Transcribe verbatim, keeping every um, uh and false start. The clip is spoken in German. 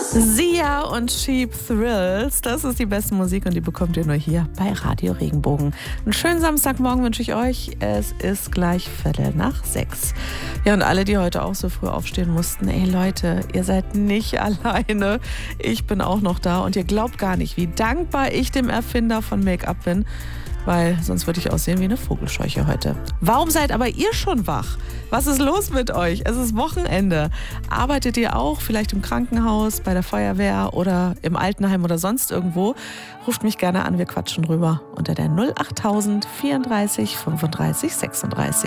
Sia und Cheap Thrills, das ist die beste Musik und die bekommt ihr nur hier bei Radio Regenbogen. Einen schönen Samstagmorgen wünsche ich euch. Es ist gleich Viertel nach sechs. Ja, und alle, die heute auch so früh aufstehen mussten, ey Leute, ihr seid nicht alleine. Ich bin auch noch da und ihr glaubt gar nicht, wie dankbar ich dem Erfinder von Make-up bin, weil sonst würde ich aussehen wie eine Vogelscheuche heute. Warum seid aber ihr schon wach? Was ist los mit euch? Es ist Wochenende. Arbeitet ihr auch vielleicht im Krankenhaus, bei der Feuerwehr oder im Altenheim oder sonst irgendwo? Ruft mich gerne an, wir quatschen drüber unter der null acht tausend vierunddreißig fünfunddreißig sechsunddreißig.